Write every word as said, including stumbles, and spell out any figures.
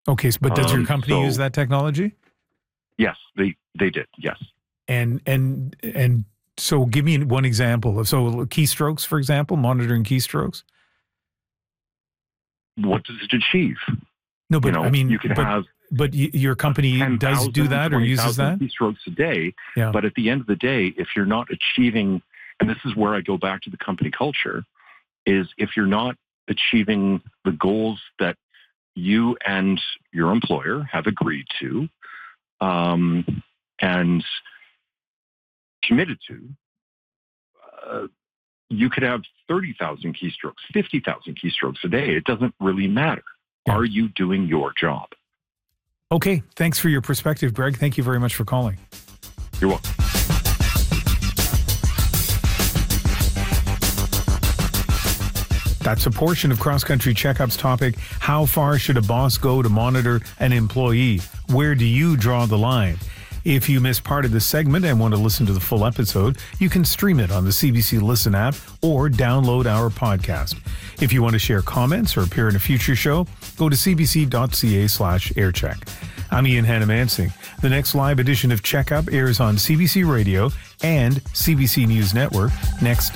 Okay, but does your Um, company so- use that technology? Yes, they they did. Yes. And and and so give me one example of so keystrokes, for example, monitoring keystrokes. What does it achieve? No, but you know, I mean, you could but, have but y- your company does do that or uses that? keystrokes a day. Yeah. But at the end of the day, if you're not achieving, and this is where I go back to the company culture, is if you're not achieving the goals that you and your employer have agreed to um, and committed to, uh, you could have thirty thousand keystrokes, fifty thousand keystrokes a day. It doesn't really matter. Yeah. Are you doing your job? Okay, thanks for your perspective, Greg. Thank you very much for calling. You're welcome. That's a portion of Cross Country Checkup's topic, how far should a boss go to monitor an employee? Where do you draw the line? If you missed part of this segment and want to listen to the full episode, you can stream it on the C B C Listen app or download our podcast. If you want to share comments or appear in a future show, go to cbc.ca slash aircheck. I'm Ian Hannamansing. The next live edition of Checkup airs on C B C Radio and C B C News Network next